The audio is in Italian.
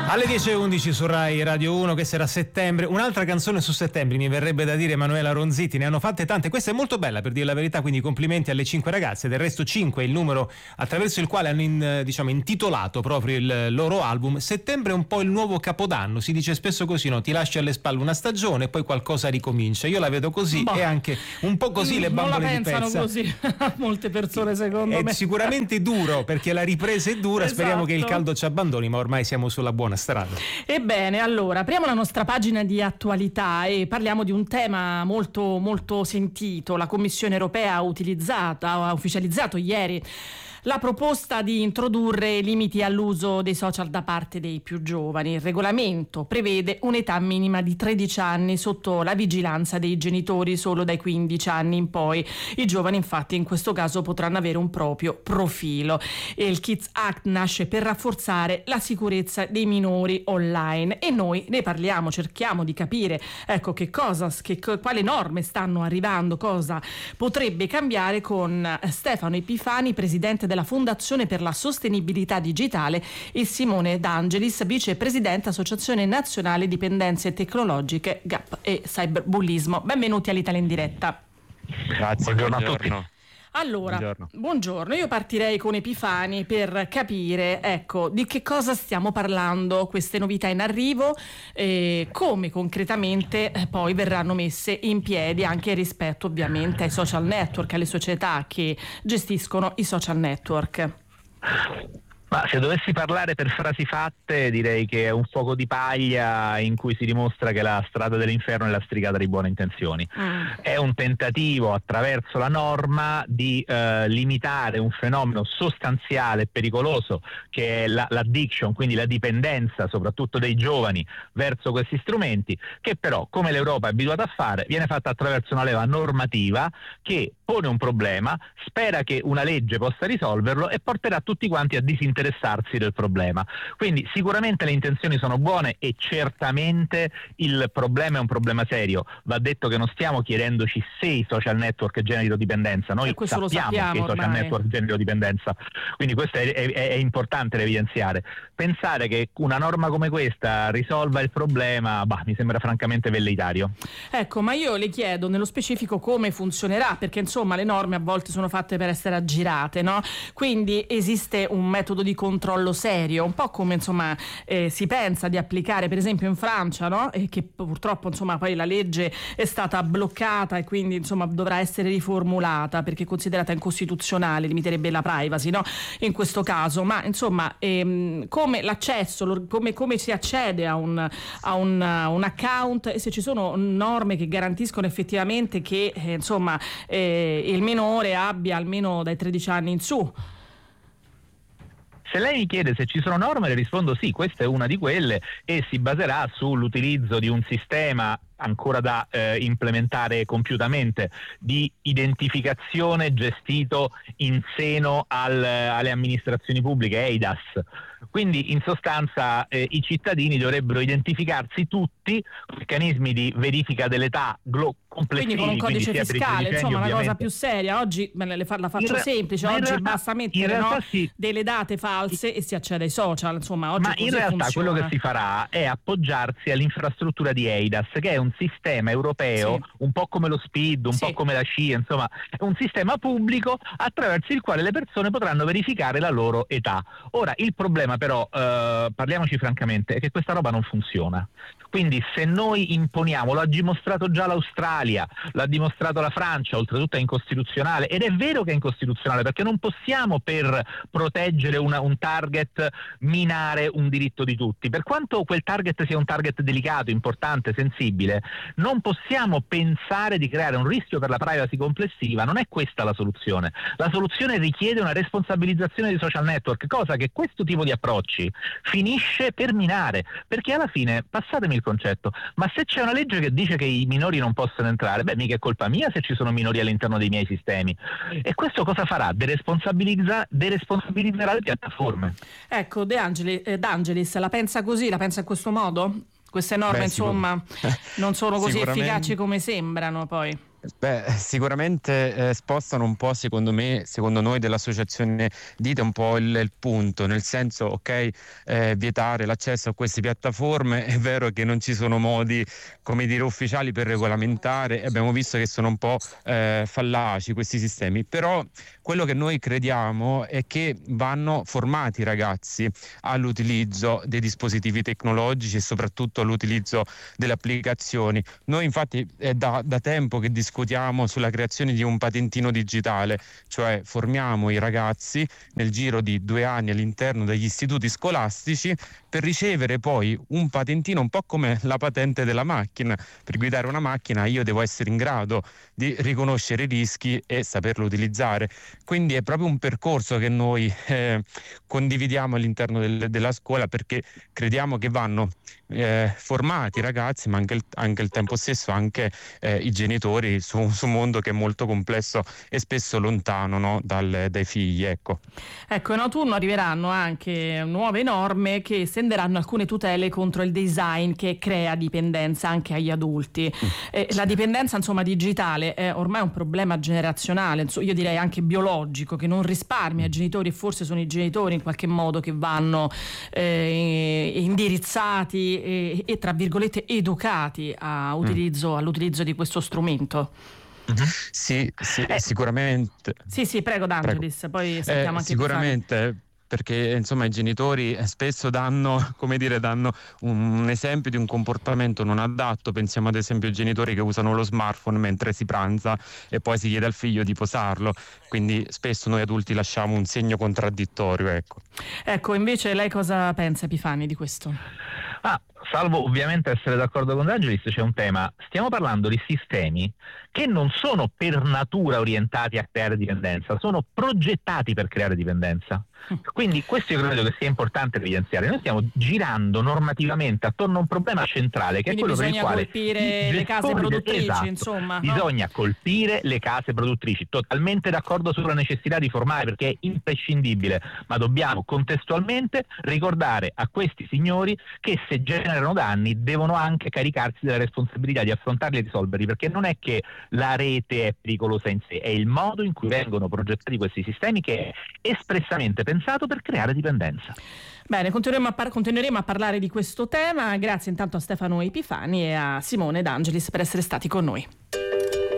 Alle 10:11 su Rai Radio 1, questa era Settembre. Un'altra canzone su Settembre, mi verrebbe da dire Emanuela Ronzitti, ne hanno fatte tante. Questa è molto bella, per dire la verità, quindi complimenti alle 5 ragazze. Del resto 5 è il numero attraverso il quale hanno intitolato proprio il loro album. Settembre è un po' il nuovo Capodanno, si dice spesso così, no? Ti lasci alle spalle una stagione e poi qualcosa ricomincia. Io la vedo così e anche un po' così le bambole di pezza. Non la pensano così molte persone, secondo me. È sicuramente duro, perché la ripresa è dura, Esatto. Speriamo che il caldo ci abbandoni, ma ormai siamo sulla buona strada. Ebbene, allora, apriamo la nostra pagina di attualità e parliamo di un tema molto, molto sentito. La Commissione europea ha ufficializzato ieri la proposta di introdurre limiti all'uso dei social da parte dei più giovani. Il regolamento prevede un'età minima di 13 anni sotto la vigilanza dei genitori solo dai 15 anni in poi. I giovani infatti in questo caso potranno avere un proprio profilo. E il Kids Act nasce per rafforzare la sicurezza dei minori online e noi ne parliamo, cerchiamo di capire quali norme stanno arrivando, cosa potrebbe cambiare con Stefano Epifani, presidente della Fondazione per la Sostenibilità Digitale, e Simone D'Angelis, vicepresidente Associazione Nazionale Dipendenze Tecnologiche, GAP e Cyberbullismo. Benvenuti all'Italia in diretta. Grazie, buongiorno a tutti. Allora, buongiorno. Io partirei con Epifani per capire, di che cosa stiamo parlando, queste novità in arrivo, come concretamente poi verranno messe in piedi, anche rispetto ovviamente ai social network, alle società che gestiscono i social network. Ma se dovessi parlare per frasi fatte, direi che è un fuoco di paglia in cui si dimostra che la strada dell'inferno è lastricata di buone intenzioni. È un tentativo attraverso la norma di limitare un fenomeno sostanziale e pericoloso che è l'addiction, quindi la dipendenza soprattutto dei giovani verso questi strumenti, che però, come l'Europa è abituata a fare, viene fatta attraverso una leva normativa che pone un problema, spera che una legge possa risolverlo e porterà tutti quanti a disinteressarsi del problema. Quindi sicuramente le intenzioni sono buone e certamente il problema è un problema serio. Va detto che non stiamo chiedendoci se i social network generino dipendenza, noi sappiamo che i social network generino dipendenza, quindi questo è importante da evidenziare. Pensare che una norma come questa risolva il problema, mi sembra francamente velleitario. Ma io le chiedo nello specifico come funzionerà, perché insomma le norme a volte sono fatte per essere aggirate, no? Quindi esiste un metodo di controllo serio, un po' come si pensa di applicare per esempio in Francia, no? E che purtroppo poi la legge è stata bloccata e quindi dovrà essere riformulata perché è considerata incostituzionale, limiterebbe la privacy, no? In questo caso, ma come l'accesso, come si accede a un account, e se ci sono norme che garantiscono effettivamente che il minore abbia almeno dai 13 anni in su. Se lei mi chiede se ci sono norme, le rispondo sì, questa è una di quelle e si baserà sull'utilizzo di un sistema ancora da implementare compiutamente di identificazione gestito in seno alle amministrazioni pubbliche, EIDAS. Quindi in sostanza i cittadini dovrebbero identificarsi tutti, meccanismi di verifica dell'età complessivi. Quindi con un codice fiscale, una cosa più seria. Oggi la faccio semplice, oggi basta mettere delle date false e si accede ai social. Oggi ma in realtà funziona. Quello che si farà è appoggiarsi all'infrastruttura di EIDAS, che è un sistema europeo, un po' come lo SPID, un po' come la SCI, è un sistema pubblico attraverso il quale le persone potranno verificare la loro età. Ora, il problema però, parliamoci francamente, è che questa roba non funziona. Quindi se noi imponiamo, lo ha dimostrato già l'Australia, l'ha dimostrato la Francia, oltretutto è incostituzionale, ed è vero che è incostituzionale perché non possiamo, per proteggere un target, minare un diritto di tutti. Per quanto quel target sia un target delicato, importante, sensibile, non possiamo pensare di creare un rischio per la privacy complessiva. Non è questa la soluzione. La soluzione richiede una responsabilizzazione dei social network, cosa che questo tipo di approcci finisce per minare, perché alla fine, passatemi il concetto, ma se c'è una legge che dice che i minori non possono entrare, mica è colpa mia se ci sono minori all'interno dei miei sistemi. E questo cosa farà? Deresponsabilizzerà le piattaforme. Ecco, D'Angelis la pensa così, la pensa in questo modo? Queste norme non sono così efficaci come sembrano poi. Sicuramente spostano un po', secondo noi dell'associazione Dite, un po' il punto, nel senso, ok, vietare l'accesso a queste piattaforme, è vero che non ci sono modi, come dire, ufficiali per regolamentare, abbiamo visto che sono un po' fallaci questi sistemi, però quello che noi crediamo è che vanno formati i ragazzi all'utilizzo dei dispositivi tecnologici e soprattutto all'utilizzo delle applicazioni. Noi infatti è da tempo che discutiamo sulla creazione di un patentino digitale, cioè formiamo i ragazzi nel giro di 2 anni all'interno degli istituti scolastici per ricevere poi un patentino, un po' come la patente della macchina. Per guidare una macchina io devo essere in grado di riconoscere i rischi e saperlo utilizzare. Quindi è proprio un percorso che noi condividiamo all'interno della scuola, perché crediamo che vanno formati i ragazzi, ma anche il tempo stesso anche i genitori su un mondo che è molto complesso e spesso lontano, no, dai figli. Ecco, in autunno arriveranno anche nuove norme che estenderanno alcune tutele contro il design che crea dipendenza anche agli adulti. La dipendenza, insomma, digitale è ormai un problema generazionale, io direi anche biologico, che non risparmia i genitori, e forse sono i genitori in qualche modo che vanno indirizzati e tra virgolette educati all'utilizzo di questo strumento. Sì, sicuramente. Sì, prego D'Angelis, poi sentiamo anche sicuramente. Perché insomma i genitori spesso danno un esempio di un comportamento non adatto. Pensiamo ad esempio ai genitori che usano lo smartphone mentre si pranza e poi si chiede al figlio di posarlo, quindi spesso noi adulti lasciamo un segno contraddittorio. Ecco, invece lei cosa pensa, Epifani, di questo? Salvo ovviamente essere d'accordo con D'Angelis, c'è un tema: stiamo parlando di sistemi che non sono per natura orientati a creare dipendenza, sono progettati per creare dipendenza. Quindi questo io credo che sia importante evidenziare. Noi stiamo girando normativamente attorno a un problema centrale, che quindi è quello per il quale bisogna colpire le case produttrici, insomma. Bisogna colpire le case produttrici. Totalmente d'accordo sulla necessità di formare, perché è imprescindibile, ma dobbiamo contestualmente ricordare a questi signori che se generano danni devono anche caricarsi della responsabilità di affrontarli e risolverli, perché non è che la rete è pericolosa in sé, è il modo in cui vengono progettati questi sistemi che è espressamente pensato per creare dipendenza. Bene, continueremo a parlare di questo tema. Grazie intanto a Stefano Epifani e a Simone D'Angelis per essere stati con noi.